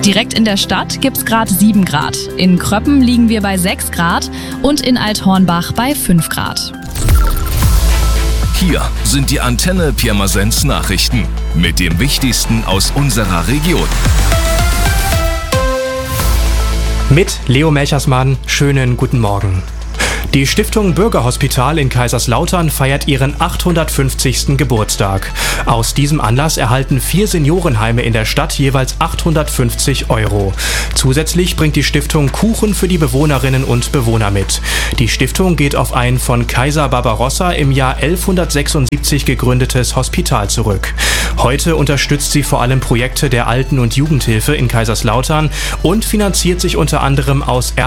Direkt in der Stadt gibt's gerade 7 Grad. In Kröppen liegen wir bei 6 Grad und in Althornbach bei 5 Grad. Hier sind die Antenne Pirmasens Nachrichten mit dem Wichtigsten aus unserer Region. Mit Leo Melchersmann, schönen guten Morgen. Die Stiftung Bürgerhospital in Kaiserslautern feiert ihren 850. Geburtstag. Aus diesem Anlass erhalten 4 Seniorenheime in der Stadt jeweils 850 €. Zusätzlich bringt die Stiftung Kuchen für die Bewohnerinnen und Bewohner mit. Die Stiftung geht auf ein von Kaiser Barbarossa im Jahr 1176 gegründetes Hospital zurück. Heute unterstützt sie vor allem Projekte der Alten- und Jugendhilfe in Kaiserslautern und finanziert sich unter anderem aus